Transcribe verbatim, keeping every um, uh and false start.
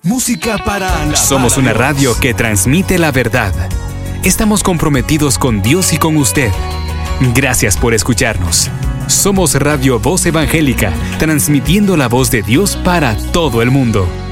Música para alabar Somos a una Dios. radio que transmite la verdad. Estamos comprometidos con Dios y con usted. Gracias por escucharnos. Somos Radio Voz Evangélica, transmitiendo la voz de Dios para todo el mundo.